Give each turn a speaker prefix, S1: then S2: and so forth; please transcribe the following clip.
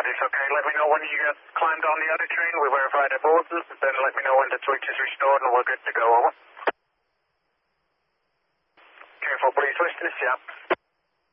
S1: It's okay. Let me know when you get climbed on the other train. We verified their bulletins. Then let me know when the switch is restored and we're good to go. Over. Careful, please. Listen to this, yeah.